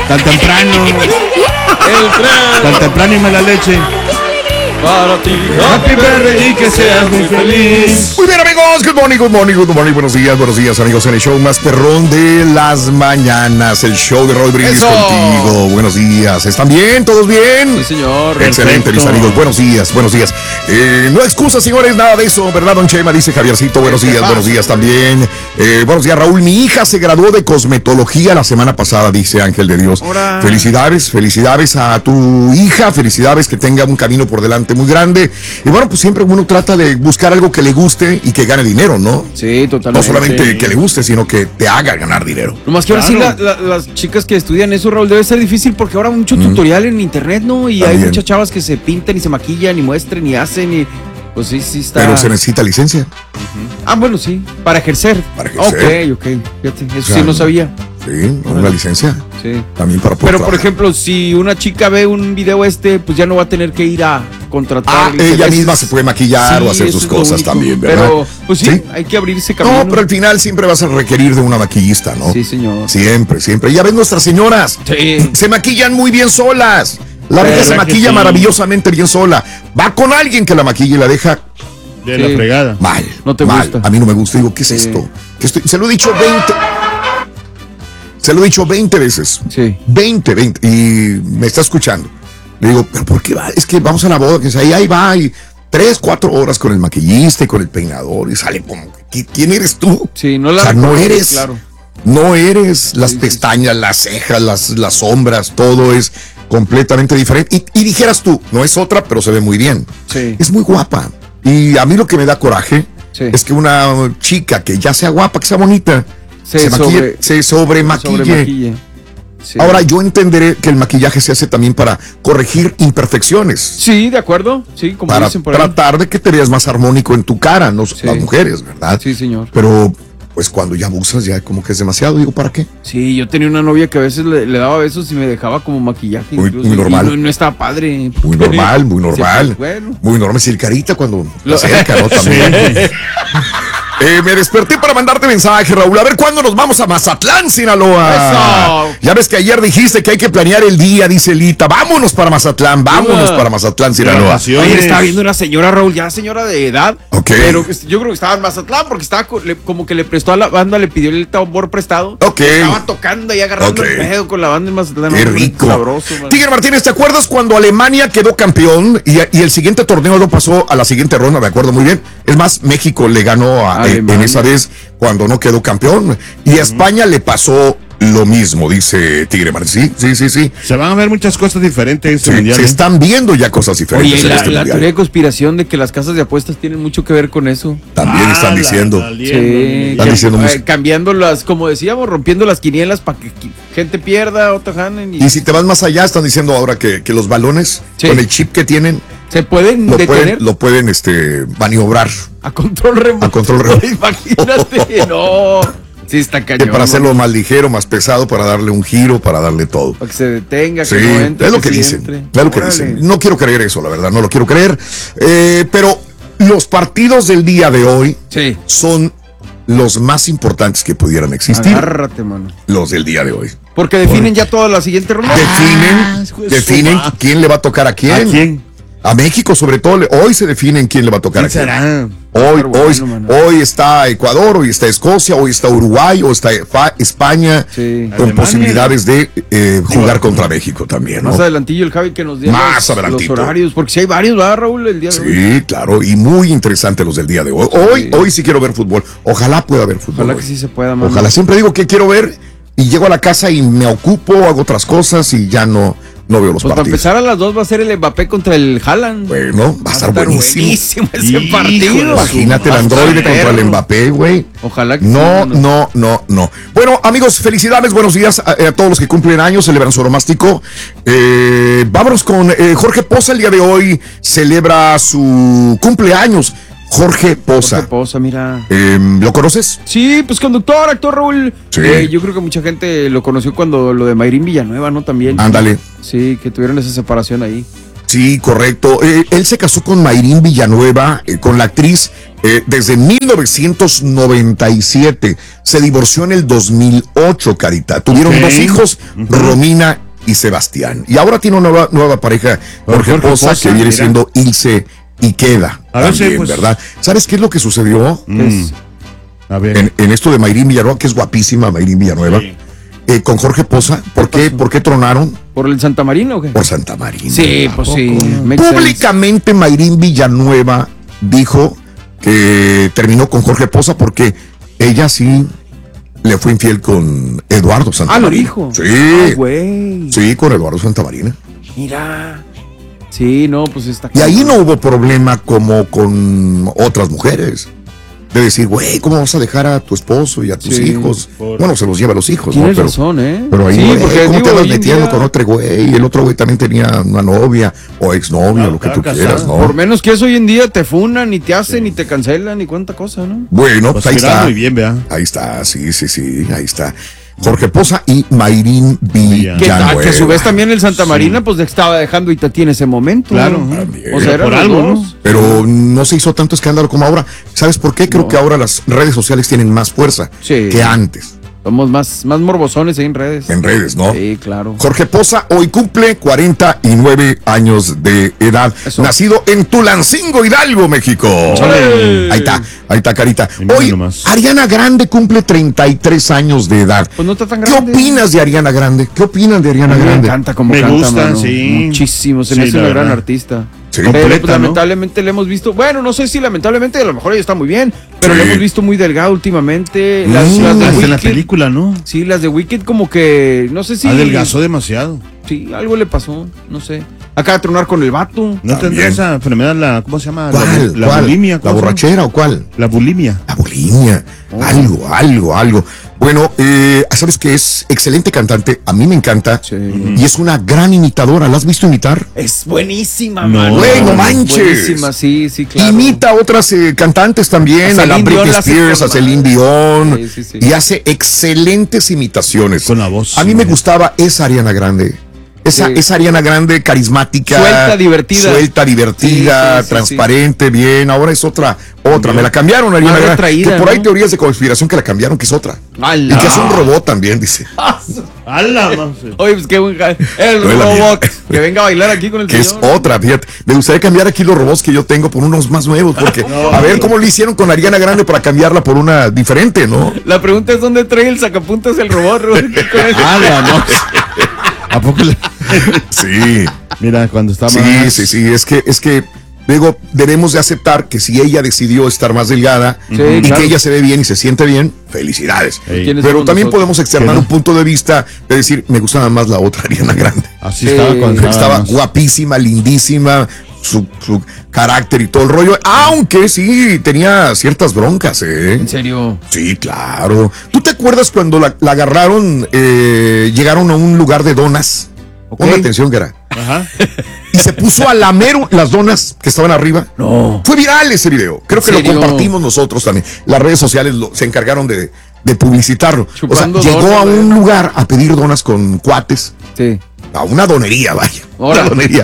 Tan temprano. Tan temprano y mala leche. Para ti, Happy birthday y que seas muy feliz. Muy bien, amigos, good morning. Buenos días, amigos, en el show más perrón de las mañanas, el show de Raúl Brindis contigo. Buenos días, ¿están bien? ¿Todos bien? Sí, señor. Excelente, mis amigos, buenos días. No excusa, señores, nada de eso, ¿verdad, don Chema? Dice Javiercito, buenos días también. Buenos días, Raúl, mi hija se graduó de cosmetología la semana pasada, dice Ángel de Dios. Hola. Felicidades a tu hija, felicidades, que tenga un camino por delante muy grande. Y bueno, pues siempre uno trata de buscar algo que le guste y que gane dinero, ¿no? Sí, totalmente. No solamente que le guste, sino que te haga ganar dinero. Nomás que ahora sí las chicas que estudian eso, Raúl, debe ser difícil porque ahora hay mucho tutorial en internet, ¿no? Y También. hay muchas chavas que se pintan y se maquillan y muestran y hacen y pues sí está. Pero se necesita licencia. Ah, bueno, sí, para ejercer. Ok, fíjate, eso sí no sabía. Sí, una licencia. Sí. También para poder Pero, por trabajar. ejemplo, si una chica ve un video pues ya no va a tener que ir a contratar. Ella misma se puede maquillar o hacer eso sus es lo cosas único. también, ¿verdad? Pero, pues sí, hay que abrirse camino. No, pero al final siempre vas a requerir de una maquillista, ¿no? Sí, señor. Siempre. Ya ven nuestras señoras. Sí. Se maquillan muy bien solas. La vieja se maquilla maravillosamente bien sola. Va con alguien que la maquille y la deja De la fregada. mal. No te mal. gusta. A mí no me gusta. Digo, ¿qué es esto? Se lo he dicho 20 veces. Sí. 20. Y me está escuchando. Le digo, ¿pero por qué va? Es que vamos a la boda, que ahí va, y 3-4 horas con el maquillista y con el peinador, y sale como, ¿quién eres tú? Sí, no O sea, no eres. Claro. No eres las pestañas, las cejas, las sombras, todo es completamente diferente. Y dijeras tú, no es otra, pero se ve muy bien. Sí. Es muy guapa. Y a mí lo que me da coraje es que una chica que ya sea guapa, que sea bonita, se sobremaquille. Sí. Ahora, yo entenderé que el maquillaje se hace también para corregir imperfecciones. Sí, de acuerdo. Sí, como Para dicen por ahí. tratar de que te veas más armónico en tu cara, no las mujeres, ¿verdad? Sí, señor. Pero, pues cuando ya abusas, ya como que es demasiado. Digo, ¿para qué? Sí, yo tenía una novia que a veces le daba besos y me dejaba como maquillaje. Muy normal. Y no estaba padre. Muy normal. Sí, bueno. Muy normal. Si el carita cuando se acerca, ¿no? También. Me desperté para mandarte mensaje, Raúl. A ver cuándo nos vamos a Mazatlán, Sinaloa. Eso. Ya ves que ayer dijiste que hay que planear el día, dice Lita. Vámonos para Mazatlán, Sinaloa. Ayer estaba viendo una señora, Raúl, ya señora de edad. Ok. Pero yo creo que estaba en Mazatlán porque estaba como que le prestó a la banda, le pidió el tambor prestado. Ok. Estaba tocando y agarrando el pedo con la banda en Mazatlán. Qué rico. Sabroso, man. Tigre Martínez, ¿te acuerdas cuando Alemania quedó campeón y el siguiente torneo lo pasó a la siguiente ronda? Me acuerdo muy bien. Es más, México le ganó en esa vez cuando no quedó campeón. Y a España le pasó lo mismo, dice Tigre Martínez. Sí. Se van a ver muchas cosas diferentes. Sí, se están viendo ya cosas diferentes. Oye, en la teoría de conspiración de que las casas de apuestas tienen mucho que ver con eso. También están diciendo. Están diciendo cambiando como decíamos, rompiendo las quinielas para que gente pierda, otra ganen. Y si te vas más allá, están diciendo ahora que los balones con el chip que tienen se pueden detener. Lo pueden maniobrar. A control remoto. Imagínate, no. Sí, está cañón. Para hacerlo más ligero, más pesado, para darle un giro, para darle todo. Para que se detenga, sí, que no entre. Es lo que dicen. Es lo que dicen. No quiero creer eso, la verdad, no lo quiero creer. Pero los partidos del día de hoy son los más importantes que pudieran existir. Agárrate, mano. Los del día de hoy. Porque definen ya toda la siguiente ronda. Definen quién le va a tocar a quién. ¿A quién? A México, sobre todo, hoy se definen quién le va a tocar a quién. ¿Será? Hoy está Ecuador, hoy está Escocia, hoy está Uruguay, hoy está España, con Alemania. posibilidades de jugar contra México también, ¿no? Más adelantillo el Javi que nos dio los horarios, porque si hay varios, ¿verdad, Raúl, el día de hoy? Sí, claro, y muy interesante los del día de hoy. Hoy sí quiero ver fútbol. Ojalá pueda ver fútbol. Ojalá que sí se pueda, mano. Ojalá, siempre digo que quiero ver y llego a la casa y me ocupo, hago otras cosas y ya no veo los partidos. Para empezar a las 2 va a ser el Mbappé contra el Haaland. Bueno, va a estar buenísimo ese partido. Imagínate el androide contra el Mbappé, güey. Ojalá que no. Bueno, amigos, felicidades, buenos días a todos los que cumplen años, celebran su onomástico. Vámonos con Jorge Poza, el día de hoy celebra su cumpleaños. Jorge Poza. Mira. ¿Lo conoces? Sí, pues conductor, actor, Raúl. Sí. Yo creo que mucha gente lo conoció cuando lo de Mayrín Villanueva, ¿no? También. Ándale. Sí, que tuvieron esa separación ahí. Sí, correcto. Él se casó con Mayrín Villanueva, con la actriz, desde 1997. Se divorció en el 2008, Carita. Tuvieron 2 hijos, Romina y Sebastián. Y ahora tiene una nueva pareja, Jorge Poza, que viene siendo Ilse Ikeda. A ver, también, pues, ¿verdad? ¿Sabes qué es lo que sucedió? A ver. En esto de Mayrín Villanueva, que es guapísima Mayrín Villanueva, con Jorge Poza. ¿Por qué tronaron? ¿Por el Santa Marina o qué? Por Santa Marina. Sí, pues sí. Públicamente Mayrín Villanueva dijo que terminó con Jorge Poza porque ella sí le fue infiel con Eduardo Santamarina. ¿lo dijo? Sí. Güey. Sí, con Eduardo Santamarina. Mira. Sí, no, pues está. Y ahí no hubo problema como con otras mujeres. De decir, güey, ¿cómo vas a dejar a tu esposo y a tus hijos? Bueno, se los lleva a los hijos, Tienes ¿no? razón, ¿eh? Pero ahí, sí, güey, porque ¿cómo te digo, vas hoy en metiendo día, con otro güey? Y el otro güey también tenía una novia o exnovia, lo que tú quieras, ¿no? Por menos que eso hoy en día te funan, ni te hacen, ni te cancelan, ni cuánta cosa, ¿no? Bueno, pues ahí está. Muy bien, ¿verdad? Ahí está, sí, ahí está. Jorge Poza y Mayrín Villanueva. Que a su vez también el Santa Marina, pues estaba dejando Itatí en ese momento. Claro. También. O sea, era por algo, ¿no? Pero no se hizo tanto escándalo como ahora. ¿Sabes por qué? Creo que ahora las redes sociales tienen más fuerza que antes. Somos más morbosones ahí en redes. En redes, ¿no? Sí, claro. Jorge Poza hoy cumple 49 años de edad. Eso. Nacido en Tulancingo, Hidalgo, México. ¡Chale! Ahí está, Carita. Y mira Hoy, nomás. Ariana Grande cumple 33 años de edad. Pues no está tan ¿Qué grande. opinas de Ariana Grande? ¿Qué opinan de Ariana A mí me Grande? encanta como Me canta, gusta, mano. sí. Muchísimo, se Sí, me hace la una gran verdad. Sí. artista. Pero Completa, pues, ¿no? lamentablemente le hemos visto, bueno, no sé si lamentablemente, a lo mejor ella está muy bien, pero le hemos visto muy delgada últimamente. Las de Hasta en la Wicked, película, ¿no? sí, las de Wicked como que, no sé si... Adelgazó demasiado. Sí, algo le pasó, no sé. Acaba de tronar con el vato. ¿No tendrá esa enfermedad, ¿cómo se llama? ¿Cuál? La bulimia. ¿La ¿cómo se llama? borrachera o cuál? La bulimia. La bulimia. Algo. Bueno, sabes que es excelente cantante, a mí me encanta, Sí. y es una gran imitadora. ¿La has visto imitar? Es buenísima, No. mano. Güey, no manches. Buenísima, sí, claro. Imita a otras cantantes también, A a la Celine Britney Dion la hace Spears, a con Celine madre. Dion, Sí. y hace excelentes imitaciones. Con la voz. A mí me gustaba esa Ariana Grande. Esa Ariana Grande carismática. Suelta, divertida. Sí, transparente, bien. Ahora es otra. Me la cambiaron, Ariana Más Grande. retraída, Que por ahí ¿no? teorías de conspiración que la cambiaron, que es otra. ¡Hala! Y que es un robot también, dice. ¡Hala, man! Oye, pues qué buen el No es la robot. mía. Que venga a bailar aquí con el Que es señor. otra, fíjate. Me gustaría cambiar aquí los robots que yo tengo por unos más nuevos, porque a ver cómo lo hicieron con Ariana Grande para cambiarla por una diferente, ¿no? La pregunta es dónde trae el sacapuntas el robot, Rubén? Con ese- ¡Hala, no! ¿A poco le... Sí. Mira, cuando estaba... Sí. Es que luego debemos de aceptar que si ella decidió estar más delgada y claro. que ella se ve bien y se siente bien, felicidades. Ey. ¿Quiénes Pero somos también nosotros? podemos externar ¿Qué no? un punto de vista de decir, me gusta nada más la otra Ariana Grande. Así Sí. estaba cuando Estaba más. guapísima, lindísima, su carácter y todo el rollo, aunque sí tenía ciertas broncas, ¿En serio? Sí, claro. ¿Tú te acuerdas cuando la agarraron, llegaron a un lugar de donas? Ok. Ponme atención, Gara. Ajá. Y se puso a lamer las donas que estaban arriba. No. Fue viral ese video. Creo que lo serio? compartimos nosotros también. Las redes sociales se encargaron de publicitarlo. Chupando o sea, llegó donas, a un güey. lugar a pedir donas con cuates. Sí. A una donería, vaya. Ahora. Una donería.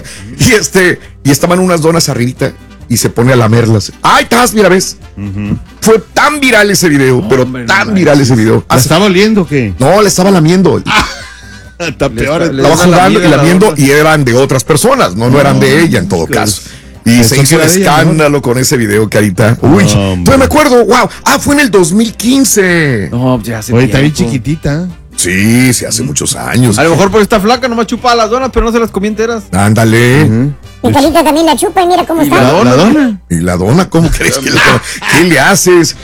Y estaban unas donas arribita y se pone a lamerlas. ¡Ay, estás, mira, ves! Fue tan viral ese video, pero hombre, tan no viral ese video. ¿La estaba oliendo o qué? No, le estaba lamiendo. Está Le peor. está- le- Estaba dan la jugando y vida, lamiendo la y eran de otras personas, no eran de ella en todo caso. Y Pensó se hizo que un era de ella, escándalo con ese video, Carita. Uy, Hombre. pues me acuerdo, wow. Fue en el 2015. No, ya se Oye, está bien chiquitita. Sí, se hace muchos años. A lo mejor por esta flaca nomás chupaba las donas, pero no se las comía enteras. Ándale. Y Carita también la chupa y mira cómo ¿Y la está. dona? dona? ¿Y la dona? ¿Cómo crees que qué le haces?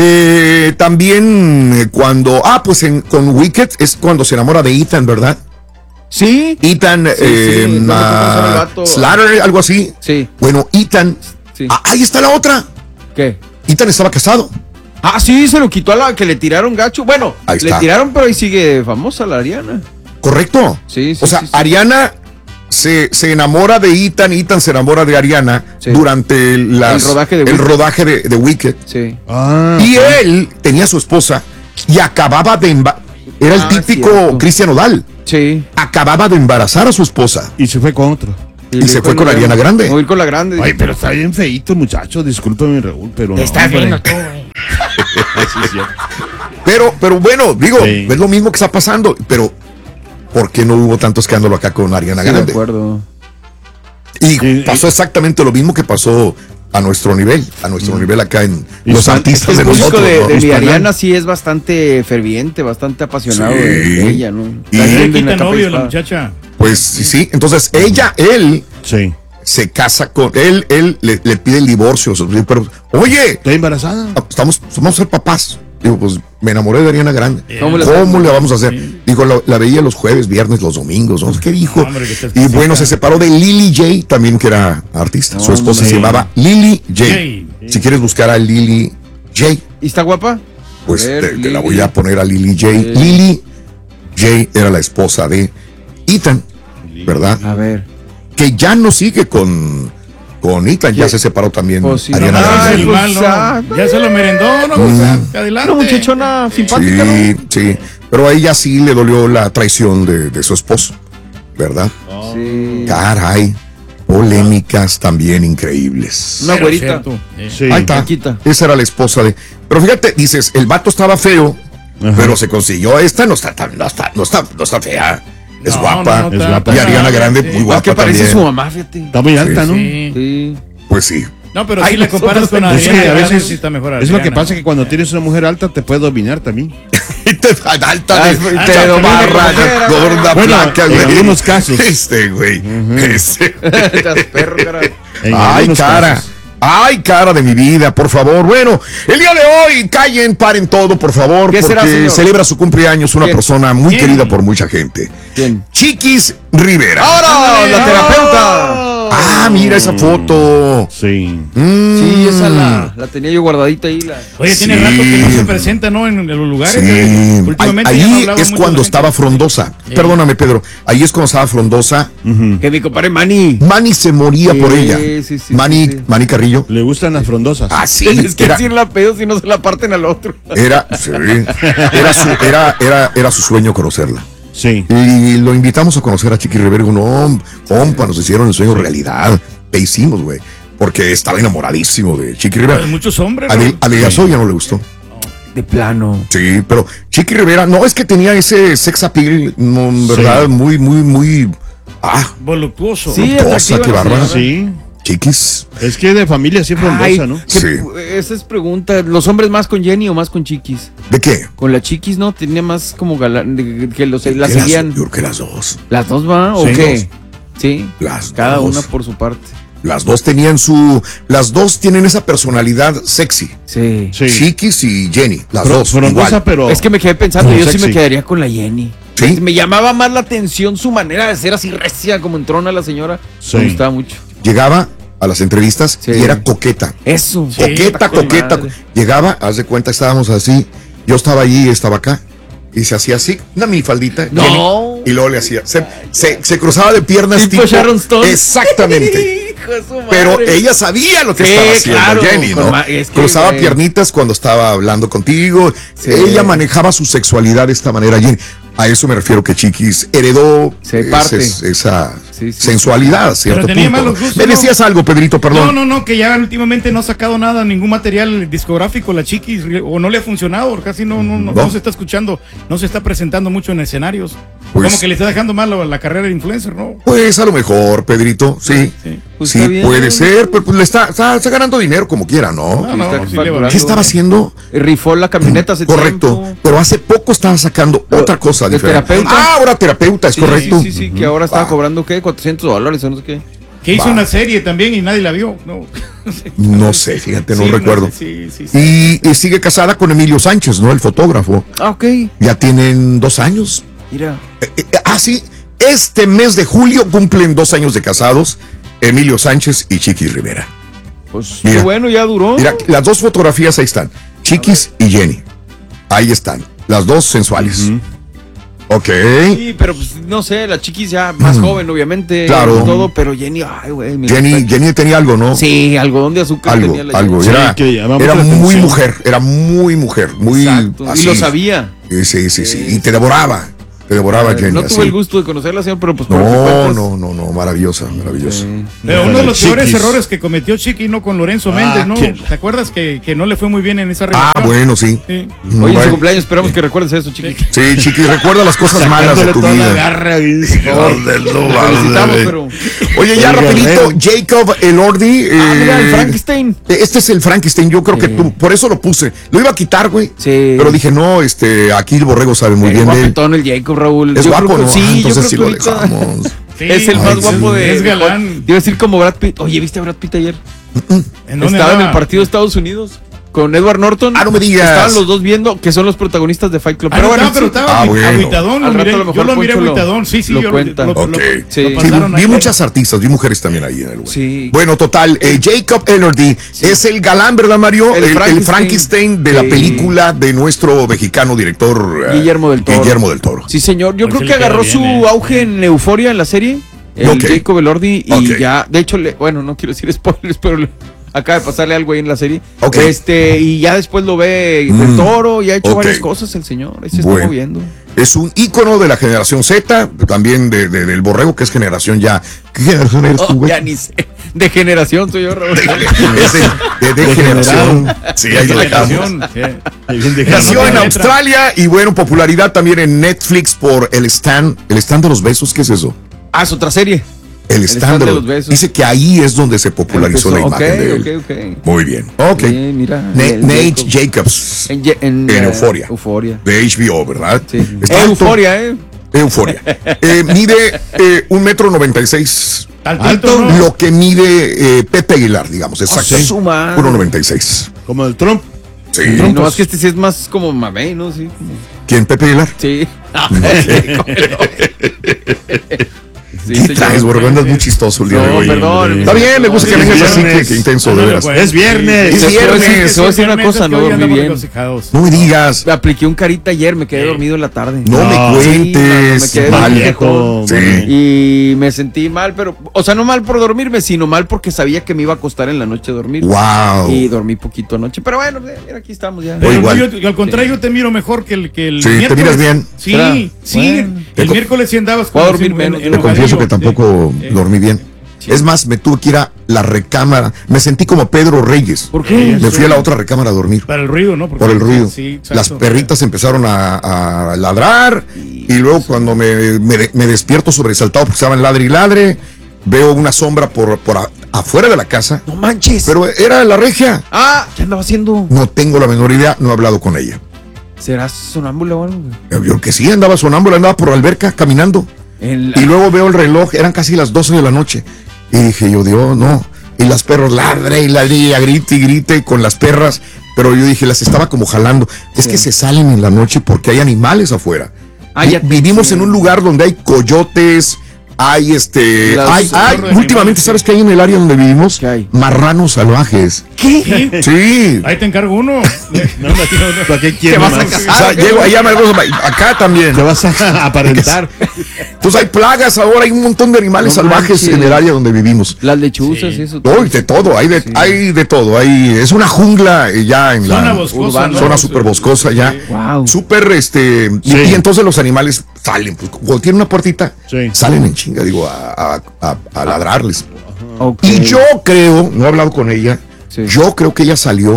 También cuando, pues con Wicked es cuando se enamora de Ethan, ¿verdad? Sí. Ethan, no me acuerdo cómo se llama el vato. Slater, algo así. Sí. Bueno, Ethan, Sí. ahí está la otra. ¿Qué? Ethan estaba casado. Sí, se lo quitó a la que le tiraron gacho. Bueno, Ahí le está. tiraron, pero ahí sigue famosa la Ariana. ¿Correcto? Sí, sí, O sea, sí, sí. Ariana se enamora de Ethan se enamora de Ariana Sí. durante El rodaje de el Wicked. rodaje de Wicked. Sí. Y él tenía a su esposa y acababa de era el típico cierto. Cristian Nodal. Sí. Acababa de embarazar a su esposa. Y se fue con otro. Y se fue con Ariana Grande. Voy con la Grande. Ay, pero está bien feíto el muchacho, discúlpame, Raúl, pero Te estás hombre. viendo tú, güey. Así es cierto. Pero bueno, digo, Sí. es lo mismo que está pasando, pero ¿por qué no hubo tanto escándalo acá con Ariana Sí, de Grande? acuerdo. Y Sí, pasó exactamente lo mismo que pasó a nuestro nivel acá en los Hispan- artistas El de público nosotros, de ¿no? mi Hispanal. Ariana sí es bastante ferviente, bastante apasionado Sí. de ella, ¿no? Y- La Le entienden quita a capa y novio la espada. muchacha. Pues sí, entonces él Sí. se casa con él le pide el divorcio, pero oye, ¿Está embarazada? vamos a ser papás. Digo, pues me enamoré de Ariana Grande. ¿Cómo ¿Cómo le le vamos a hacer? Digo, la veía los jueves, viernes, los domingos, no sé qué dijo. No, hombre, que está Y exquisita. bueno, se separó de Lily J, también que era artista. Su esposa Hombre. se llamaba Lily J. J. Si quieres buscar a Lily J, ¿Y está guapa? pues A ver, te la Lily. voy a poner a Lily J. Sí. Lily J era la esposa de Ethan, ¿verdad? A ver. Que ya no sigue con Ethan, ya ¿Qué? se separó también Pues sí, Ariana no, Grande. ay, El pues, mal, ah, ¿no? Ya se lo merendó, ¿no? O sea, adelante. Una muchachona simpática, Sí, sí, pero a ella sí le dolió la traición de su esposo, ¿verdad? ¿no? Sí. Caray, polémicas también increíbles. Una Pero güerita. cierto, Sí. Ahí está, Blanquita. esa era la esposa de... Pero fíjate, dices, el vato estaba feo, Ajá. pero se consiguió esta, no está fea, es No, guapa. no, no, Es está- guapa. Y está Ariana grave, Grande, sí. muy Igual guapa que parece también. su mamá, fíjate. Está muy alta, ¿no? Sí. Sí. Pues sí. No, pero Ay, si la comparas con nosotros- Es Adriana, que a Grande, veces sí está mejor es lo que Adriana. pasa que cuando tienes una mujer alta te puede dominar también. Alta Ah, de pero barra, mujer, gorda, bueno, flaca, en güey. algunos casos. Güey. Estás perro, caray. En Ay, algunos cara. casos. Ay, cara de mi vida, por favor. Bueno, el día de hoy, callen, paren todo, por favor, ¿Qué porque será, señor? celebra su cumpleaños una ¿Quién? persona muy ¿Quién? querida por mucha gente. ¿Quién? Chiquis Rivera. ¡Ahora! ¡La terapeuta! Ah, mira esa foto. Sí. Sí, esa la tenía yo guardadita ahí. Oye, tiene Sí. rato que no se presenta, ¿no? En los lugares. Sí. Últimamente ya no Ahí hablaba es mucho cuando la gente. estaba frondosa. Perdóname, Pedro. Ahí es cuando estaba frondosa. Que mi compadre Manny. Manny se moría Sí, por ella. sí, sí, Manny, sí. Manny Carrillo. Le gustan las frondosas. Ah, sí. Tienes que Era, decirla pedo si no se la parten al otro. sí. Era su sueño conocerla. Sí. Y lo invitamos a conocer a Chiqui Rivera. No, compa, nos hicieron el sueño realidad. Te hicimos, güey. Porque estaba enamoradísimo de Chiqui Rivera. Pues muchos hombres, A ¿no? Delegazo ya no le gustó. De plano. Sí, pero Chiqui Rivera, no, es que tenía ese sex appeal, no, ¿verdad? Sí. Muy. Voluptuoso. Sí, Voluptuosa, atractiva qué la bárbara. señora. Sí. Chiquis. Es que de familia así frondosa, Ay, ¿no? que- Sí. Esa es pregunta. ¿Los hombres más con Jenny o más con Chiquis? ¿De qué? Con la Chiquis, ¿no? Tenía más como galán, que la Que seguían. Yo creo que las dos. ¿Las dos va o Sí, qué? Sí. Las Cada dos. una por su parte. Las dos tienen esa personalidad sexy. Sí. Sí. Chiquis y Jenny, las dos. Frondosa, igual. pero. Es que me quedé pensando, Muy yo sí sexy. me quedaría con la Jenny. ¿Sí? Me llamaba más la atención su manera de ser así recia, como entrona la señora. Sí. Me gustaba mucho. Llegaba a las entrevistas Sí. y era coqueta. Eso. Coqueta, con coqueta. madre. Llegaba, haz de cuenta, estábamos así. Yo estaba allí, estaba acá. Y se hacía así, una minifaldita. No. Jenny, y luego le hacía. Se cruzaba de piernas Tipo Sharon Stone. Exactamente. Hijo de su madre. Pero ella sabía lo que Sí, estaba haciendo, claro, Jenny, ¿no? es que, Cruzaba güey. piernitas cuando estaba hablando contigo. Sí. Ella manejaba su sexualidad de esta manera, Jenny. A eso me refiero que Chiquis heredó parte. esa Sí, sí, sensualidad, a cierto tenía punto. malos gustos, Me ¿no? decías algo, Pedrito, perdón. No, que ya últimamente no ha sacado nada, ningún material discográfico, la Chiquis, o no le ha funcionado, casi no se está escuchando, no se está presentando mucho en escenarios. Pues- Como que le está dejando mal la carrera de influencer, ¿no? Pues a lo mejor, Pedrito, sí. Sí. Pues sí, está bien. puede ser, pero pues le está ganando dinero como quiera, ¿no? No, está sí le va facturando. ¿Qué estaba haciendo? Rifó la camioneta hace Correcto, tiempo. pero hace poco estaba sacando otra cosa ¿de diferente. terapeuta? Ah, ahora terapeuta, es Sí, correcto. Sí, que ahora estaba Ah. cobrando, ¿qué? $400 o no sé qué. Que hizo Va. una serie también y nadie la vio, ¿no? No sé, fíjate, no Sí, recuerdo. Sí. Y sigue casada con Emilio Sánchez, ¿no? El fotógrafo. Ah, ok. Ya tienen 2 años. Mira. Sí, este mes de julio cumplen 2 años de casados Emilio Sánchez y Chiquis Rivera. Pues Mira. qué bueno, ya duró. Mira, las dos fotografías ahí están. Chiquis y Jenny. Ahí están. Las dos sensuales. Ok. Sí, pero pues no sé, la Chiquis ya más joven, obviamente. Claro. y todo, pero Jenny, ay, güey. mi Jenny respeto. tenía algo, ¿no? Sí, algodón de azúcar Algo, tenía la algo. Jenny. Sí, que llamaba Era mucho la muy atención. mujer, era muy mujer, muy Exacto. así. Y lo sabía. Sí. Y te devoraba. Te devoraba Jenny. No tuve el gusto de conocerla, señor, pero pues... No, maravillosa. Pero uno de los peores errores que cometió Chiqui, ¿no? Con Lorenzo Méndez, ¿no? ¿Te acuerdas que no le fue muy bien en esa relación? Bueno, sí. Oye, en su cumpleaños esperamos que recuerdes eso, Chiqui. Sí, Chiqui, recuerda las cosas malas de tu vida. Pero... Oye, ya rapidito, Jacob Elordi. Mira, el Frankenstein. Este es el Frankenstein, yo creo que por eso lo puse. Lo iba a quitar, güey. Sí. Pero dije, no, aquí el Borrego sabe muy bien de él. El Jacob, Raúl. Es guapo, ¿no? Sí, entonces sí lo ahorita... dejamos. Sí, es el más guapo de... Es galán. Iba a decir como Brad Pitt. Oye, ¿viste a Brad Pitt ayer? Estaba en el partido de Estados Unidos con Edward Norton. No me digas. Estaban los dos viendo que son los protagonistas de Fight Club. Pero estaba agüitadón. Yo lo miré agüitadón. Sí, lo cuentan. Vi muchas artistas, vi mujeres también ahí en el lugar. Sí. Bueno, total, Jacob Elordi es el galán, ¿verdad, Mario? El Frankenstein de la película de nuestro mexicano director Guillermo del Toro. Sí, señor. Yo creo que agarró su auge en Euforia en la serie. Jacob Elordi y ya, de hecho, no quiero decir spoilers, pero acaba de pasarle algo ahí en la serie. Y ya después lo ve del Toro y ha hecho varias cosas el señor. Ahí se está moviendo. Es un ícono de la generación Z, también del Borrego, que es generación ya. ¿Qué generación eres tú, güey? Ya ni sé. De generación soy yo, Raúl. De generación. Sí, ahí lo dejamos. Nació en Australia y bueno, popularidad también en Netflix por El Stand de los Besos. ¿Qué es eso? Es otra serie. El stand de los besos. Dice que ahí es donde se popularizó la imagen de él. Muy bien. Mira, Nate Jacobs en Euforia. De HBO, ¿verdad? Sí. Euforia, Euforia. Mide 1.96 m. Alto, ¿no? Lo que mide Pepe Aguilar, digamos, exacto. 1.96. Como el Trump. Sí. No más que este sí es más como mamey, ¿no? Sí. ¿Quién, Pepe Aguilar? Sí. Sí, ¿qué traes, Borrego? Andas muy chistoso el día de hoy. Perdón. Está bien, me gusta que vengas así, que intenso, de veras. Es viernes. Te voy a decir una cosa, no dormí bien. No me digas. Me apliqué un carita ayer, me quedé dormido en la tarde. No me cuentes. Me quedé mal, viejo. Y me sentí mal, pero, o sea, no mal por dormirme, sino mal porque sabía que me iba a costar en la noche dormir. Wow. Y dormí poquito anoche, pero bueno, mira, aquí estamos ya. Yo, al contrario, te miro mejor que el miércoles. ¿Te miras bien? Sí. El miércoles sí andabas con dormir menos. Te confieso que tampoco dormí bien. Es más, me tuve que ir a la recámara. Me sentí como Pedro Reyes. ¿Por qué? Me fui a la otra recámara a dormir. Para el ruido, ¿no? Por el ruido. Sí, las perritas empezaron a ladrar. Y luego cuando me despierto sobresaltado porque estaban ladre y ladre, veo una sombra por afuera de la casa. No manches. Pero era la regia. ¿Qué andaba haciendo? No tengo la menor idea, no he hablado con ella. ¿Será sonámbula o algo? Yo creo que sí, andaba sonámbula, andaba por la alberca caminando. Y luego veo el reloj, eran casi las 12 de la noche. Y dije yo, Dios, no. Y las perros ladre y grite y grite con las perras. Pero yo dije, las estaba como jalando. Es que se salen en la noche porque hay animales afuera. Vivimos en un lugar donde hay coyotes, hay últimamente, ¿sabes qué hay en el área donde vivimos? ¿Qué hay? Marranos salvajes. ¿Qué? Sí. Ahí te encargo uno. ¿Para qué quieres? ¿Te vas a casar? Llego allá, acá también. Te vas a aparentar. Entonces hay plagas ahora, hay un montón de animales salvajes en el área donde vivimos. Las lechuzas y eso. Hoy de todo, hay de todo. Es una jungla ya en zona la boscosa, zona súper boscosa ya. Wow. Súper, y entonces los animales salen, pues, cuando tienen una puertita, salen en chinga, digo, a ladrarles. Y yo creo, no he hablado con ella, yo creo que ella salió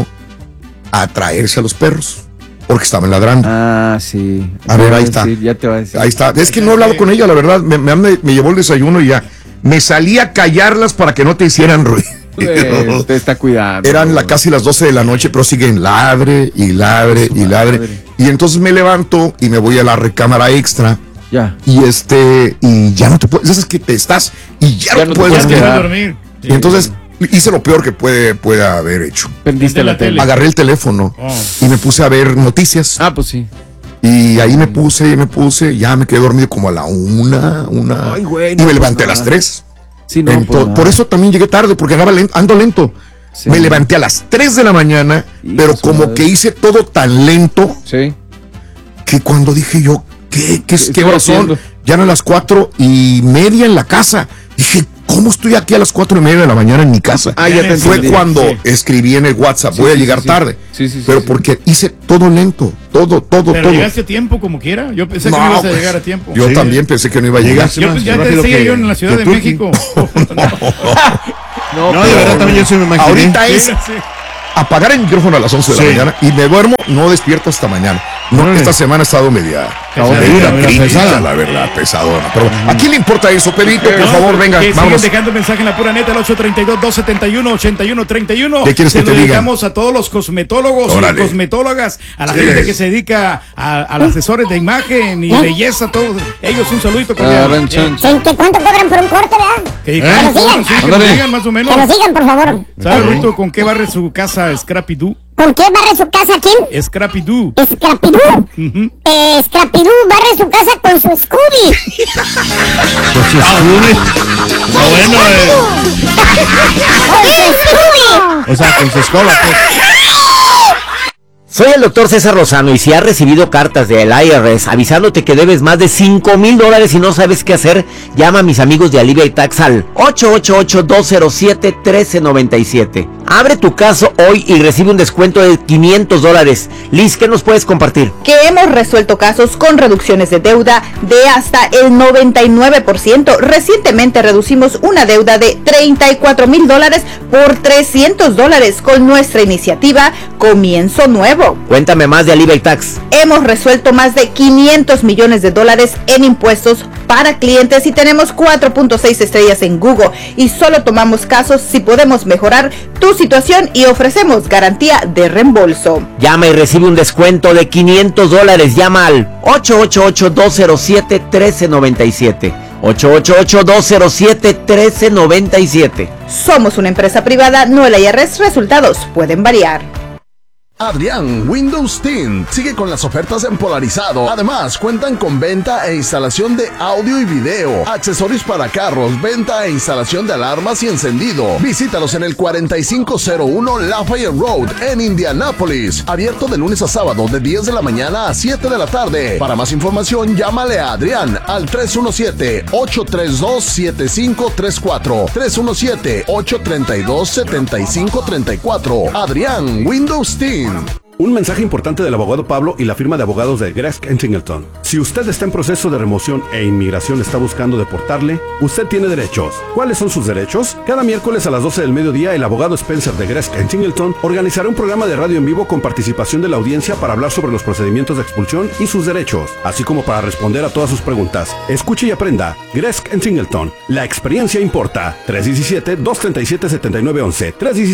a traerse a los perros. Porque estaban ladrando. Sí. A ver, ahí está. Ya te va a decir. Ahí está. Es que no he hablado con ella, la verdad. Me llevó el desayuno y ya. Me salí a callarlas para que no te hicieran ruido. Te está cuidando. Eran casi las 12 de la noche, pero siguen ladre y ladre y ladre. Y entonces me levanto y me voy a la recámara extra. Ya. Y ya no te puedes. Esas que te estás y ya no puedes dormir. Y entonces hice lo peor que puede haber hecho. Prendiste la tele. Agarré el teléfono y me puse a ver noticias. Pues sí. Y ahí me puse, ya me quedé dormido como a la una. Ay, güey, y me levanté a las 3. Sí, no, por eso también llegué tarde, porque ando lento. Sí. Me levanté a las 3 de la mañana, pero como que hice todo tan lento que cuando dije yo, ¿qué horas son? Ya eran las 4:30 en la casa. Dije, ¿Cómo estoy aquí a las 4:30 de la mañana en mi casa? Ya te Fue entendí. cuando escribí en el WhatsApp, voy a llegar tarde. Pero porque hice todo lento, todo. Pero llegaste a tiempo como quiera. Yo pensé que no ibas a llegar a tiempo. Yo también pensé que no iba a llegar. Yo pues ya te decía yo en la Ciudad de México. No, de verdad también yo se me imaginé. Ahorita es apagar el micrófono a las 11 de la mañana y me duermo, no despierto hasta mañana. No, esta semana ha estado media crítica, la verdad, pesadona. Pero ¿a quién le importa eso, Pedrito? Por favor, venga, vamos. Siguen dejando mensaje en la pura neta, al 832-271-8131. ¿Qué quieres que te diga? Se lo dedicamos a todos los cosmetólogos y cosmetólogas, a la gente que se dedica a los asesores de imagen y belleza, todos ellos un saludito. ¿Cuánto cobran por un corte, verdad? Que nos digan más o menos. Que nos digan, por favor. ¿Sabe, Ruito, con qué barre su casa Scrappy Doo? ¿Con qué barre su casa quién? Scrappy Doo. Scrappy Doo. Scrappy Doo barre su casa con su Scooby. Con su Scooby. Bueno, Con su Scooby. o sea, con su escoba, pues. Soy el doctor César Lozano y si has recibido cartas del IRS avisándote que debes más de $5,000 y no sabes qué hacer, llama a mis amigos de Alivia y Tax al 888-207-1397. Abre tu caso hoy y recibe un descuento de $500. Liz, ¿qué nos puedes compartir? Que hemos resuelto casos con reducciones de deuda de hasta el 99%. Recientemente reducimos una deuda de $34,000 por $300 con nuestra iniciativa Comienzo Nuevo. Cuéntame más de Alivia y Tax. Hemos resuelto más de $500 millones en impuestos para clientes y tenemos 4.6 estrellas en Google y solo tomamos casos si podemos mejorar tu situación y ofrecemos garantía de reembolso. Llama y recibe un descuento de $500. Llama al 888-207-1397. 888-207-1397. Somos una empresa privada, no el IRS. Resultados pueden variar. Adrián Windows Team sigue con las ofertas en Polarizado. Además, cuentan con venta e instalación de audio y video, accesorios para carros, venta e instalación de alarmas y encendido. Visítalos en el 4501 Lafayette Road en Indianápolis. Abierto de lunes a sábado de 10 de la mañana a 7 de la tarde. Para más información, llámale a Adrián al 317-832-7534. 317-832-7534. Adrián Windows Team. Un mensaje importante del abogado Pablo y la firma de abogados de Gresk & Singleton. Si usted está en proceso de remoción e inmigración está buscando deportarle, usted tiene derechos. ¿Cuáles son sus derechos? Cada miércoles a las 12 del mediodía, el abogado Spencer de Gresk & Singleton organizará un programa de radio en vivo con participación de la audiencia para hablar sobre los procedimientos de expulsión y sus derechos, así como para responder a todas sus preguntas. Escuche y aprenda. Gresk & Singleton. La experiencia importa. 317-237-7911.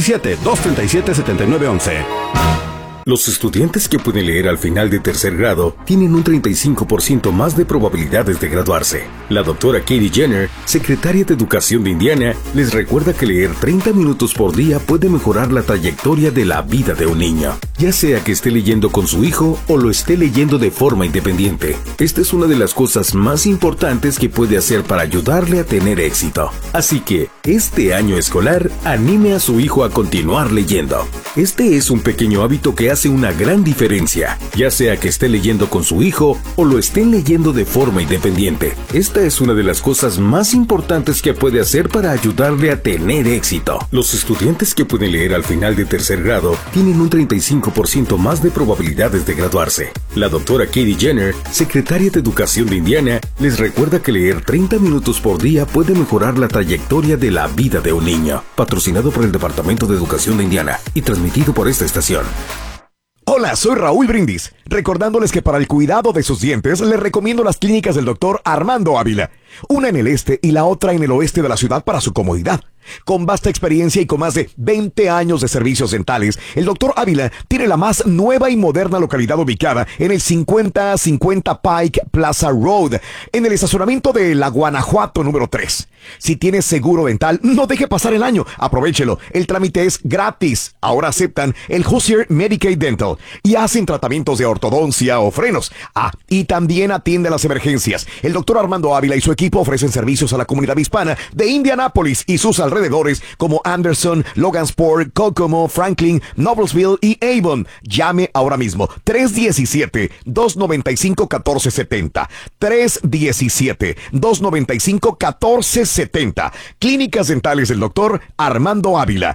317-237-7911. Los estudiantes que pueden leer al final de tercer grado tienen un 35% más de probabilidades de graduarse. La doctora Katie Jenner, secretaria de Educación de Indiana, les recuerda que leer 30 minutos por día puede mejorar la trayectoria de la vida de un niño, ya sea que esté leyendo con su hijo o lo esté leyendo de forma independiente. Esta es una de las cosas más importantes que puede hacer para ayudarle a tener éxito. Así que, este año escolar, anime a su hijo a continuar leyendo. Este es un pequeño hábito que hace una gran diferencia, ya sea que esté leyendo con su hijo o lo estén leyendo de forma independiente. Esta es una de las cosas más importantes que puede hacer para ayudarle a tener éxito. Los estudiantes que pueden leer al final de tercer grado tienen un 35% más de probabilidades de graduarse. La doctora Katie Jenner, secretaria de Educación de Indiana, les recuerda que leer 30 minutos por día puede mejorar la trayectoria de la vida de un niño. Patrocinado por el Departamento de Educación de Indiana y transmitido por esta estación. Hola, soy Raúl Brindis, recordándoles que para el cuidado de sus dientes les recomiendo las clínicas del doctor Armando Ávila, una en el este y la otra en el oeste de la ciudad para su comodidad. Con vasta experiencia y con más de 20 años de servicios dentales, el Dr. Ávila tiene la más nueva y moderna localidad ubicada en el 5050 Pike Plaza Road, en el estacionamiento de la Guanajuato número 3. Si tienes seguro dental, no deje pasar el año, aprovéchelo, el trámite es gratis. Ahora aceptan el Hoosier Medicaid Dental y hacen tratamientos de ortodoncia o frenos. Y también atiende las emergencias. El Dr. Armando Ávila y su equipo ofrecen servicios a la comunidad hispana de Indianápolis y sus alrededores alrededores como Anderson, Logansport, Kokomo, Franklin, Noblesville y Avon. Llame ahora mismo. 317-295-1470. 317-295-1470. Clínicas Dentales del Dr. Armando Ávila.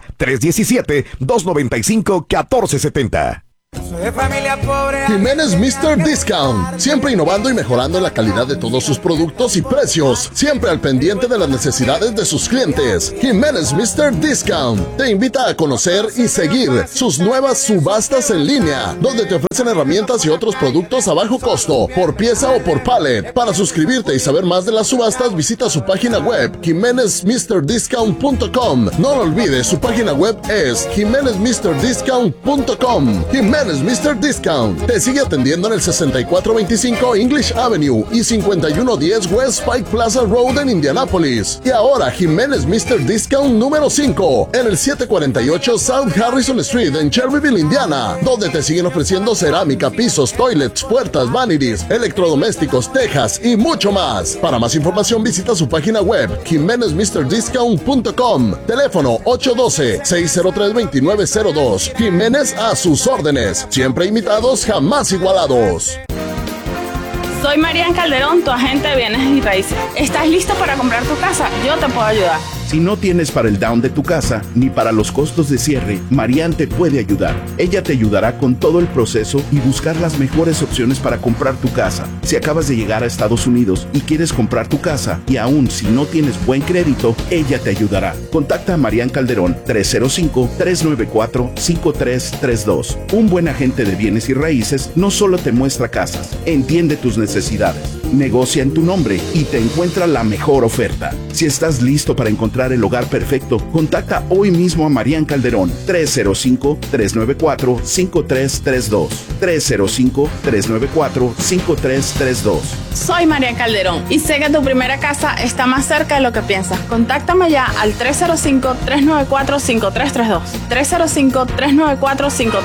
317-295-1470. De familia pobre. Jiménez Mr. Discount, siempre innovando y mejorando la calidad de todos sus productos y precios, siempre al pendiente de las necesidades de sus clientes. Jiménez Mr. Discount te invita a conocer y seguir sus nuevas subastas en línea, donde te ofrecen herramientas y otros productos a bajo costo, por pieza o por pallet. Para suscribirte y saber más de las subastas, visita su página web, jimenezmrdiscount.com. No lo olvides, su página web es jimenezmrdiscount.com. Jiménez Mr. Discount te sigue atendiendo en el 6425 English Avenue y 5110 West Pike Plaza Road en Indianapolis. Y ahora Jiménez Mr. Discount número 5 en el 748 South Harrison Street en Cherryville, Indiana, donde te siguen ofreciendo cerámica, pisos, toilets, puertas, vanities, electrodomésticos, tejas y mucho más. Para más información visita su página web jimenezmrdiscount.com. Teléfono 812-603-2902. Jiménez a sus órdenes. Siempre imitados, jamás igualados. Soy Marian Calderón, tu agente de bienes y raíces. ¿Estás listo para comprar tu casa? Yo te puedo ayudar. Si no tienes para el down de tu casa ni para los costos de cierre, Marian te puede ayudar. Ella te ayudará con todo el proceso y buscar las mejores opciones para comprar tu casa. Si acabas de llegar a Estados Unidos y quieres comprar tu casa y aún si no tienes buen crédito, ella te ayudará. Contacta a Marian Calderón 305-394-5332. Un buen agente de bienes y raíces no solo te muestra casas, entiende tus necesidades, negocia en tu nombre y te encuentra la mejor oferta. Si estás listo para encontrar el hogar perfecto, contacta hoy mismo a Marian Calderón 305-394-5332. 305-394-5332. Soy Marian Calderón y sé que tu primera casa está más cerca de lo que piensas. Contáctame ya al 305-394-5332. 305-394-5332.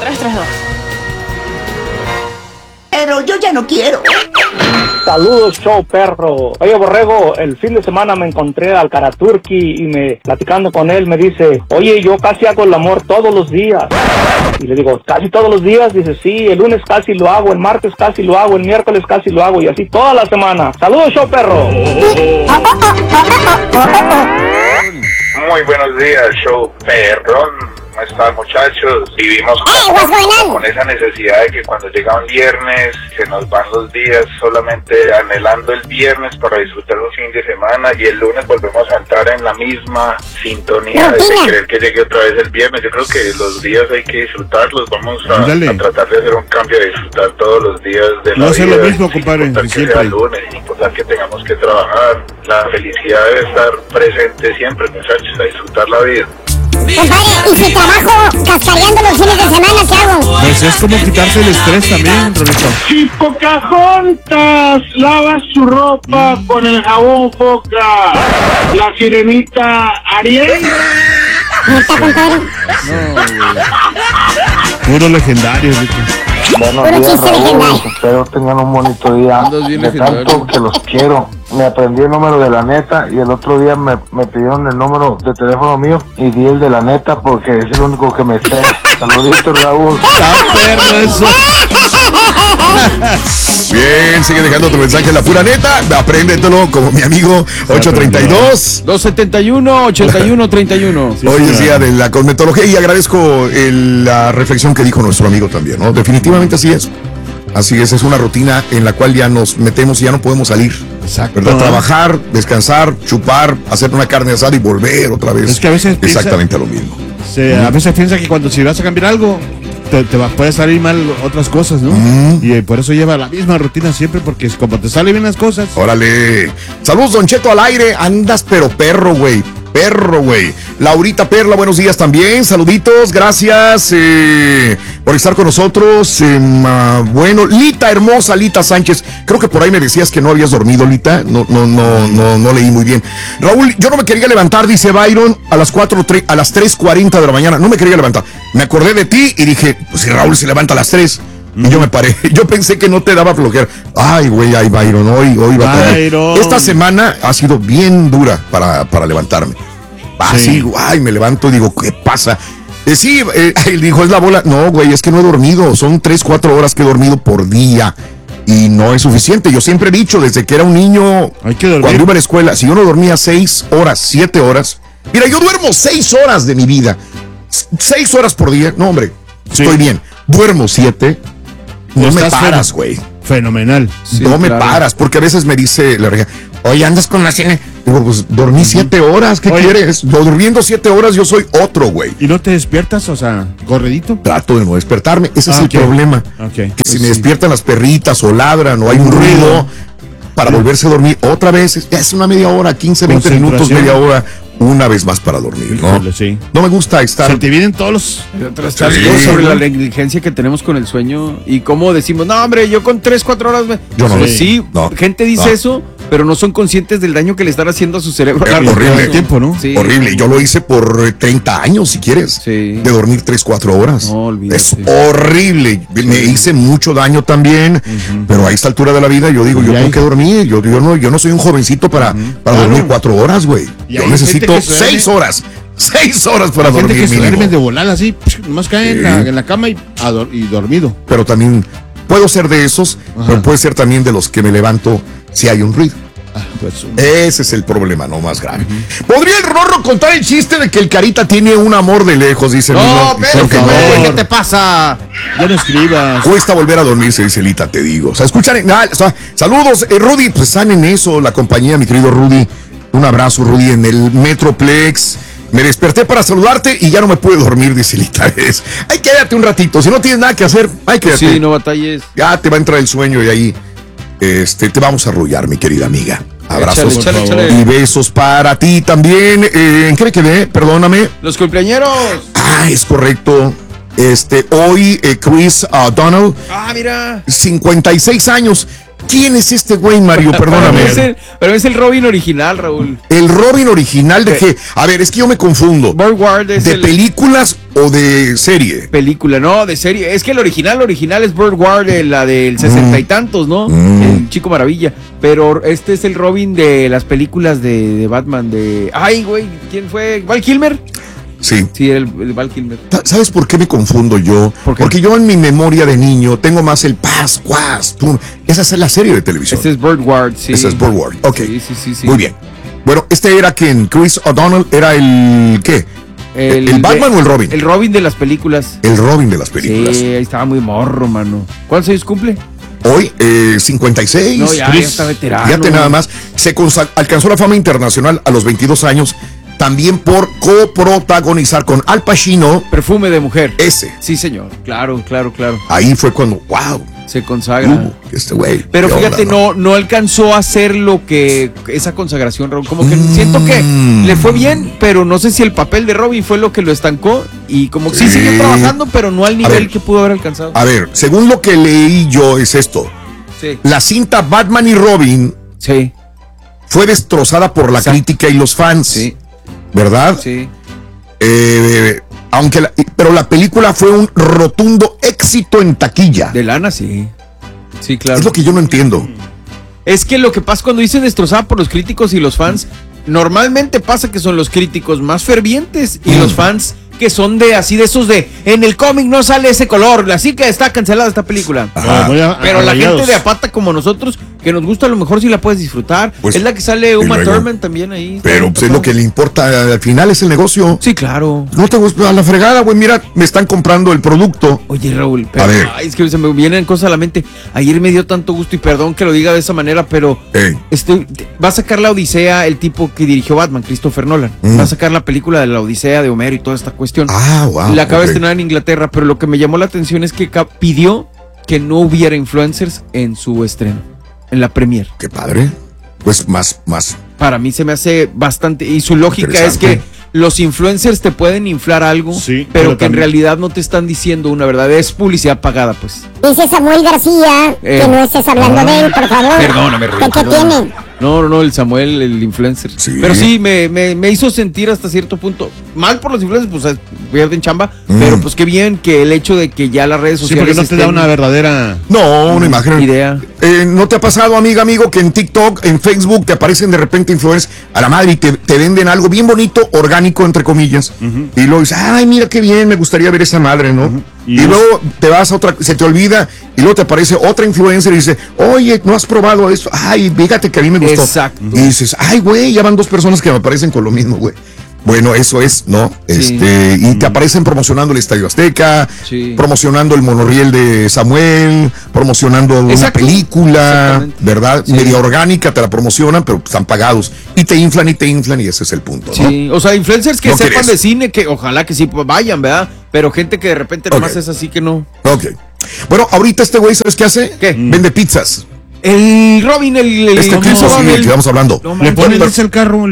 Pero yo ya no quiero. Saludos, show perro. Oye, Borrego, el fin de semana me encontré al Karaturki y platicando con él me dice, oye, yo casi hago el amor todos los días. Y le digo, ¿casi todos los días? Dice, sí, el lunes casi lo hago, el martes casi lo hago, el miércoles casi lo hago y así toda la semana. Saludos, show perro. Muy buenos días, show perrón. ¿Cómo están, muchachos? Vivimos con esa necesidad de que cuando llega un viernes se nos van los días solamente anhelando el viernes para disfrutar un fin de semana y el lunes volvemos a entrar en la misma sintonía de querer que llegue otra vez el viernes. Yo creo que los días hay que disfrutarlos. Vamos a tratar de hacer un cambio, de disfrutar todos los días de la vida. No hacer lo mismo, compadre. Importar que sea lunes, importar que tengamos que trabajar. La felicidad debe estar presente siempre, muchachos, a disfrutar la vida. Compadre, y si trabajo cascareando los fines de semana, ¿qué hago? Pues es como quitarse el estrés también, Rolito. Si Pocahontas lava su ropa con el jabón Foca, la sirenita Ariel. ¿Neta, compadre? No, puro legendario, Ricky. Buenos días, Raúl. Espero tengan un bonito día. De tanto que los quiero. Me aprendí el número de la neta y el otro día me pidieron el número de teléfono mío y di el de la neta porque es el único que me sé. Saluditos, Raúl. ¡Está perro eso! Bien, sigue dejando tu mensaje en la pura neta. Apréndetelo como mi amigo 832 271 8131. Hoy es día de la cosmetología y agradezco la reflexión que dijo nuestro amigo también, ¿no? Definitivamente así es. Así es una rutina en la cual ya nos metemos y ya no podemos salir. Exacto. ¿Verdad? Trabajar, descansar, chupar, hacer una carne asada y volver otra vez. Es que a veces exactamente lo mismo. A veces piensa que cuando si vas a cambiar algo, puede salir mal otras cosas, ¿no? Y por eso lleva la misma rutina siempre, porque como te salen bien las cosas. Órale. Saludos, Don Cheto, al aire. Andas pero perro, güey. Laurita Perla, buenos días también. Saluditos, gracias por estar con nosotros. Bueno, Lita hermosa, Lita Sánchez. Creo que por ahí me decías que no habías dormido, Lita. No leí muy bien. Raúl, yo no me quería levantar, dice Byron, a las 3:40 de la mañana. No me quería levantar. Me acordé de ti y dije, pues si Raúl se levanta a las 3. Y yo me paré. Yo pensé que no te daba flojera. Ay, güey, Byron, hoy va a tener. Esta semana ha sido bien dura para levantarme. Así, ay, me levanto y digo, ¿qué pasa? Sí, él dijo, es la bola. No, güey, es que no he dormido. Son 3-4 horas que he dormido por día. Y no es suficiente. Yo siempre he dicho, desde que era un niño, cuando iba a la escuela, si yo no dormía 6 horas, 7 horas. Mira, yo duermo 6 horas de mi vida. 6 horas por día. No, hombre, estoy bien. Duermo 7. No me paras, güey. Fenomenal. Sí, no me paras, porque a veces me dice la regia, oye, andas con la cine. Digo, pues dormí 7 horas, ¿qué quieres? Durmiendo 7 horas yo soy otro, güey. ¿Y no te despiertas, o sea, corredito? Trato de no despertarme, ese es el problema. Que si me despiertan las perritas o ladran o hay un ruido, para volverse a dormir otra vez, es una media hora, 15, 20 minutos, media hora, una vez más para dormir, ¿no? Sí. No me gusta estar... Se te vienen todos los... sobre la negligencia que tenemos con el sueño y cómo decimos, no, hombre, yo con 3-4 horas... Yo no. Pues sí, gente dice eso, pero no son conscientes del daño que le están haciendo a su cerebro. Horrible. Tiempo, ¿no? Sí. Horrible. Yo lo hice por 30 años, si quieres. De dormir 3-4 horas. No, olvídate. Es horrible. Me hice mucho daño también, pero a esta altura de la vida yo digo, yo tengo que dormir. Yo no soy un jovencito para dormir 4 horas, güey. Yo necesito 6 horas. 6 horas para dormir. Gente que se duerme de volada así, nomás cae en la cama y dormido. Pero también puedo ser de esos, pero puede ser también de los que me levanto si hay un ruido. Ese es el problema, no más grave. ¿Podría el Rorro contar el chiste de que el Carita tiene un amor de lejos? Dice no, pero ¿qué te pasa? Ya no escribas. Cuesta volver a dormirse, dice Lita, te digo. O sea, escuchan. Saludos, Rudy, pues están en eso, la compañía, mi querido Rudy. Un abrazo, Rudy, en el Metroplex. Me desperté para saludarte y ya no me pude dormir, dice Lita. Ay, quédate un ratito. Si no tienes nada que hacer, quédate. Sí, no batalles. Ya te va a entrar el sueño y ahí te vamos a arrullar, mi querida amiga. Abrazos échale. Y besos para ti también. ¿En qué me quedé? Perdóname. Los cumpleañeros. Es correcto. Hoy Chris O'Donnell. Mira. 56 años. ¿Quién es este güey, Mario? Perdóname. Pero es el Robin original, Raúl. ¿El Robin original de qué? A ver, es que yo me confundo. Burt Ward es ¿De películas o de serie? Película, no, de serie. Es que el original es Burt Ward, la del 60 y tantos, ¿no? El Chico Maravilla. Pero este es el Robin de las películas de Batman, Ay, güey, ¿quién fue? ¿Val Kilmer? Sí. Sí, el Val Kilmer. ¿Sabes por qué me confundo yo? Porque yo en mi memoria de niño tengo más el paz, cuas, pum. Esa es la serie de televisión. Ese es Burt Ward, sí. Ese es Burt Ward, ok. Sí. Muy bien. Bueno, era quien, Chris O'Donnell, era el, ¿qué? ¿El Batman o el Robin? El Robin de las películas. El Robin de las películas. Sí, ahí estaba muy morro, mano. ¿Cuántos años cumple? Hoy, 56. No, ya está veterano. Fíjate nada más. Alcanzó la fama internacional a los 22 años. También por coprotagonizar con Al Pacino. Perfume de mujer. Ese. Sí, señor. Claro. Ahí fue cuando, wow. Se consagra. Este güey. Pero fíjate, no alcanzó a hacer lo que esa consagración, Raúl. Como que siento que le fue bien, pero no sé si el papel de Robin fue lo que lo estancó. Y como que sí siguió trabajando, pero no al nivel que pudo haber alcanzado. A ver, según lo que leí yo, es esto. Sí. La cinta Batman y Robin. Sí. Fue destrozada por la crítica y los fans. Sí. ¿Verdad? Sí. Pero la película fue un rotundo éxito en taquilla. De lana, sí. Sí, claro. Es lo que yo no entiendo. Es que lo que pasa cuando dice destrozada por los críticos y los fans, normalmente pasa que son los críticos más fervientes y los fans que son de esos de en el cómic no sale ese color, así que está cancelada esta película. Pero la gente de apata como nosotros, que nos gusta, a lo mejor sí la puedes disfrutar. Pues, es la que sale Uma Thurman también ahí. Pero pues, es lo que le importa al final, es el negocio. Sí, claro. No te gusta a la fregada, güey, mira, me están comprando el producto. Oye, Raúl, pero, es que se me vienen cosas a la mente. Ayer me dio tanto gusto y perdón que lo diga de esa manera, pero va a sacar la Odisea el tipo que dirigió Batman, Christopher Nolan. Va a sacar la película de la Odisea de Homero y toda esta cuestión. Wow. La acaba de estrenar en Inglaterra, pero lo que me llamó la atención es que pidió que no hubiera influencers en su estreno, en la premier. Qué padre. Pues más. Para mí se me hace bastante, y su lógica es que los influencers te pueden inflar algo, pero que en realidad no te están diciendo una verdad, es publicidad pagada, pues. Dice Samuel García que no estés hablando de él, por favor. Perdóname, Rui. ¿Qué tiene? No, el Samuel, el influencer. Sí. Pero sí, me hizo sentir hasta cierto punto. mal por los influencers, pues pierden chamba, pero pues qué bien que el hecho de que ya las redes sociales... Sí, porque no te da una verdadera... No, una imagen. Idea. ¿No te ha pasado, amigo, que en TikTok, en Facebook, te aparecen de repente influencers a la madre y te venden algo bien bonito, orgánico, entre comillas, y luego dices, ay, mira qué bien, me gustaría ver esa madre, ¿no? Y luego te vas a otra, se te olvida, y luego te aparece otra influencer y dice, oye, ¿no has probado esto? Ay, fíjate que a mí me gustó. Exacto. Y dices, ay, güey, ya van 2 personas que me aparecen con lo mismo, güey. Bueno, eso es, ¿no? Sí. Y te aparecen promocionando el Estadio Azteca, promocionando el monorriel de Samuel, promocionando una película, ¿verdad? Sí. Media orgánica, te la promocionan, pero están pagados. Y te inflan y ese es el punto, ¿no? Sí, o sea, influencers que sepan de cine, que ojalá que sí vayan, ¿verdad? Pero gente que de repente nomás es así que no. Ok. Bueno, ahorita este güey, ¿sabes qué hace? ¿Qué? Vende pizzas. El Robin, el que vamos hablando. No, le ponen el carro,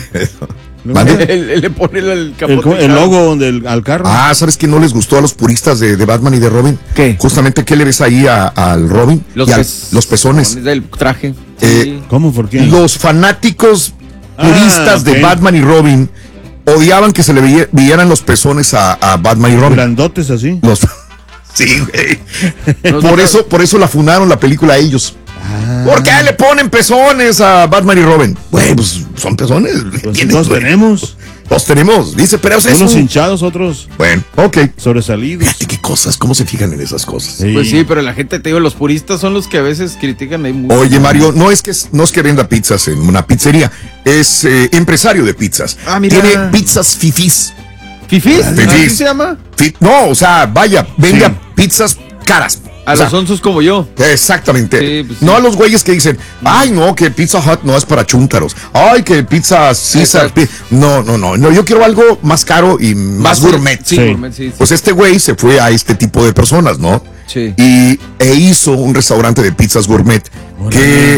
le pone el capote. El logo al carro. Ah, ¿sabes qué no les gustó a los puristas de Batman y de Robin? ¿Qué? Justamente, ¿qué le ves ahí al Robin? Los pezones. Del traje. ¿Cómo? ¿Por qué? Los fanáticos puristas de Batman y Robin odiaban que se le vieran los pezones a Batman y Robin. Grandotes así. Sí, güey. Por eso la funaron la película a ellos. ¿Por qué le ponen pezones a Batman y Robin? Güey, pues son pezones. Pues los tenemos. Los tenemos, dice, pero es unos hinchados, otros. Bueno, ok. Sobresalidos. Fíjate qué cosas, cómo se fijan en esas cosas. Sí. Pues sí, pero la gente, te digo, los puristas son los que a veces critican ahí mucho. Oye, Mario, no es que venda pizzas en una pizzería, es empresario de pizzas. Ah, mira. Tiene pizzas fifís. ¿Fifís? ¿Así se llama? No, o sea, vaya, vende pizzas caras. A los onzos como yo. Exactamente. Sí, pues sí. No a los güeyes que dicen, ay, no, que Pizza Hut no es para chúntaros. Ay, que Pizza César. No. Yo quiero algo más caro y más gourmet. Sí, gourmet, sí. Pues este güey se fue a este tipo de personas, ¿no? Sí. E hizo un restaurante de pizzas gourmet que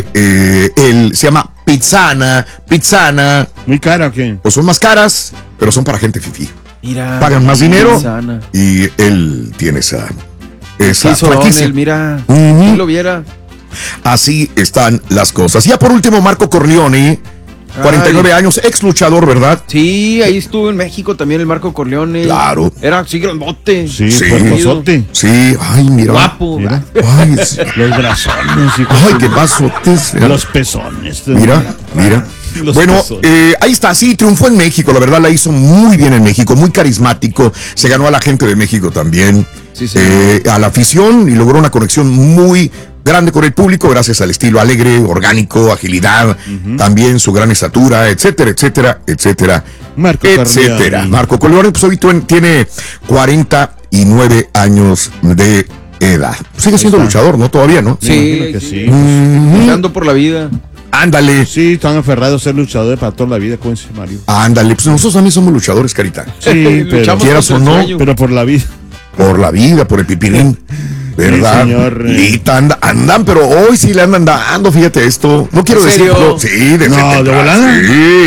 se llama Pizzana. ¿Muy cara o qué? Pues son más caras, pero son para gente fifí. Mira. Pagan más dinero Pizzana. y él tiene esa franquicia. Mira, si lo viera. Así están las cosas. Ya por último, Marco Corleone, 49 años, ex luchador, ¿verdad? Sí, ahí estuvo en México también el Marco Corleone. Claro. Era así grandote. Sí, cuerpozote. Sí, ay, mira. Guapo. Mira. Ay, los brazones. Ay, qué pasotes. Los pezones. Mira. Bueno, ahí está, sí, triunfó en México, la verdad la hizo muy bien en México, muy carismático, se ganó a la gente de México también, a la afición y logró una conexión muy grande con el público gracias al estilo alegre, orgánico, agilidad, también su gran estatura, etcétera. Marco Corleone, pues hoy tiene 49 años de edad. Sigue siendo luchador, ¿no? Todavía, ¿no? Sí. Luchando por la vida. Ándale. Sí, están aferrados a ser luchadores para toda la vida, como dice Mario. Ándale, pues nosotros también somos luchadores, Carita. Sí, pero quieras o no, pero por la vida. Por la vida, por el pipilín. ¿Verdad? Sí, señor. Andan, pero hoy sí le andan dando, fíjate esto. No quiero decirlo. Sí, ¿de volada?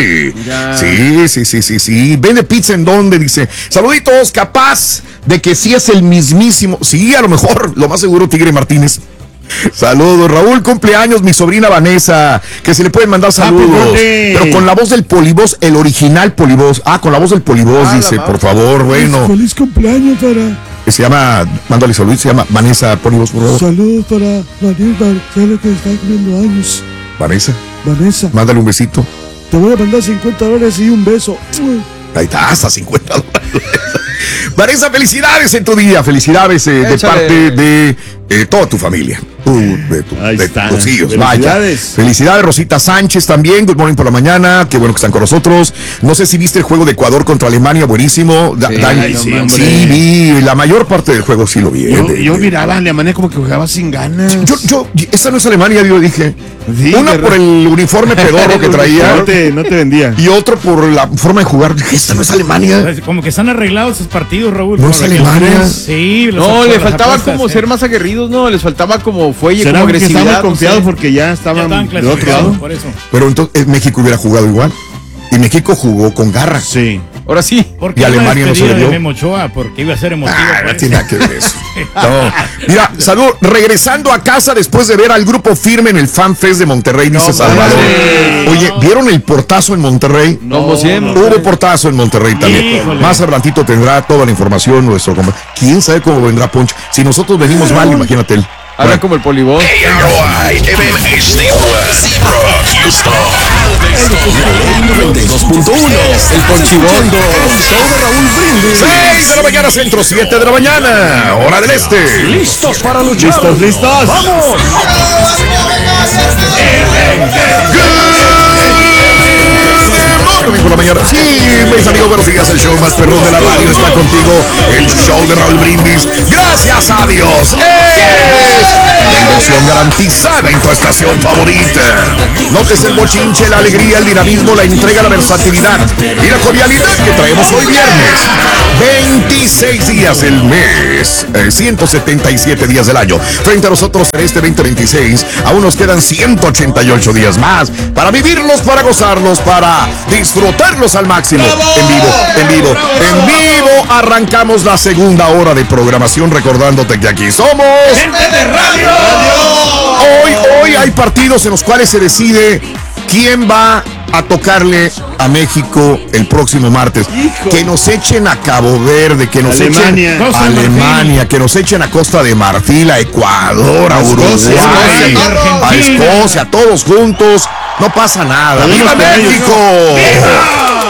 Sí. Vende pizza en donde, dice. Saluditos, capaz de que sí es el mismísimo. Sí, a lo mejor, lo más seguro, Tigre Martínez. Saludos, Raúl, cumpleaños, mi sobrina Vanessa, que se le pueden mandar saludos, pero con la voz del Polivoz, el original Polivoz. Con la voz del Polivoz, dice, por favor, bueno. Feliz cumpleaños para... Se llama, mándale saludos, se llama Vanessa Polivoz, por favor. Saludos para Vanessa, que está cumpliendo años. Vanessa, mándale un besito. Te voy a mandar $50 y un beso. Ahí está, hasta $50. Vanessa, felicidades en tu día, felicidades de parte de toda tu familia, de tus hijos. Felicidades, Rosita Sánchez también, good morning por la mañana, qué bueno que están con nosotros. No sé si viste el juego de Ecuador contra Alemania, buenísimo. Sí, vi la mayor parte del juego, sí lo vi. Yo miraba a Alemania como que jugaba sin ganas. Esa no es Alemania, yo dije. Sí, una por el uniforme pedorro que traía. No te vendía. Y otro por la forma de jugar. Esta no es Alemania. Como que están arreglados esos partidos, Raúl. No es Alemania. Sí. No, le faltaba como ser más aguerridos, ¿no? Les faltaba como fuelle, como agresividad. Estaban confiados porque ya estaban del otro lado. Por eso. Pero entonces México hubiera jugado igual. Y México jugó con garra. Sí. Ahora sí. Y Alemania no se le dio. De Memo Ochoa, porque iba a ser emotivo. No tiene nada que ver eso. No. Mira, Salud, regresando a casa después de ver al grupo Firme en el Fan Fest de Monterrey, dice Salvador. Oye, ¿vieron el portazo en Monterrey? No, hubo portazo en Monterrey también. Híjole. Más adelantito tendrá toda la información nuestro compañero. ¿Quién sabe cómo vendrá Poncho? Si nosotros venimos mal, imagínate él. Habla como el polibón. El Ponchibondo. Show de Raúl Brindis. 6 de la mañana, centro, 7 de la mañana. Hora del este. ¿Listos para luchar? ¿Listos? ¡Vamos! Por la mañana. Sí, mis amigos, buenos días. El show más perrón de la radio está contigo. El show de Raúl Brindis. Gracias a Dios. Inversión garantizada en tu estación favorita. Notes el bochinche, la alegría, el dinamismo, la entrega, la versatilidad y la cordialidad que traemos hoy viernes. 26 días del mes, 177 días del año. Frente a nosotros en este 2026, aún nos quedan 188 días más para vivirlos, para gozarlos, para disfrutarlos al máximo. En vivo. Arrancamos la segunda hora de programación, recordándote que aquí somos Gente de Radio. Hoy hay partidos en los cuales se decide quién va a tocarle a México el próximo martes. Que nos echen a Cabo Verde, que nos echen a Alemania, que nos echen a Costa de Marfil, a Ecuador, a Uruguay, a Escocia, todos juntos. No pasa nada. ¡Viva México! ¡Viva!